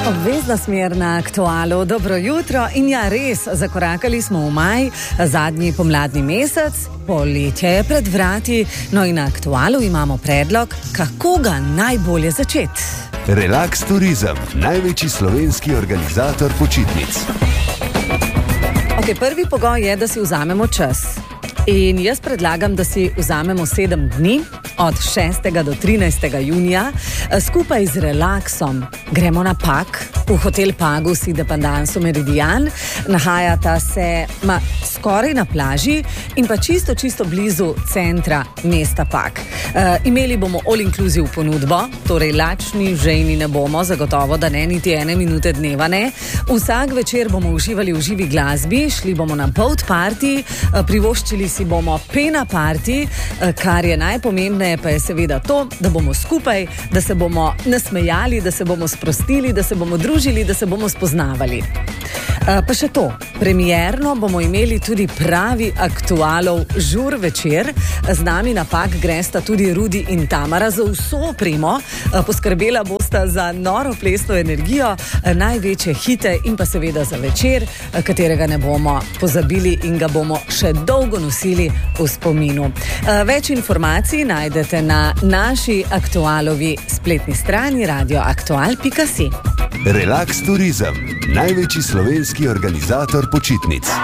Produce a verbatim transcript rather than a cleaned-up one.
Obvezna smer na Aktualu. Dobro jutro in ja, res, zakorakali smo v maj, zadnji pomladni mesec, poletje je pred vrati, no in na Aktualu imamo predlog, kako ga najbolje začeti. Relax Turizem, največji slovenski organizator počitnic. Ok, prvi pogoj je, da si vzamemo čas. In jaz predlagam, da si vzamemo sedem dni, od šestega do trinajstega junija, skupaj z relaksom. Gremo na Pag, v hotel Pagu si Dependanso Meridian, nahajata se ma, skoraj na plaži in pa čisto, čisto blizu centra mesta Pag. E, imeli bomo all-inclusive ponudbo, torej lačni, žejni ne bomo, zagotovo, da ne niti ene minute dneva ne. Vsak večer bomo uživali v živi glasbi, šli bomo na boat party, privoščili si bomo pena party, kar je najpomembneje pa je seveda to, da bomo skupaj, da se bomo nasmejali, da se bomo sprostili, da se bomo družili, da se bomo spoznavali. Pa še to, premierno bomo imeli tudi pravi Aktualov žur večer. Z nami na Pag gresta tudi Rudi in Tamara za vso opremo. Poskrbela bosta za noro plesno energijo, največje hite in pa seveda za večer, katerega ne bomo pozabili in ga bomo še dolgo nosili v spominu. Več informacij najdete na naši Aktualovi spletni strani radio aktual pika si. Relax Turizem, največji slovenski organizator počitnic.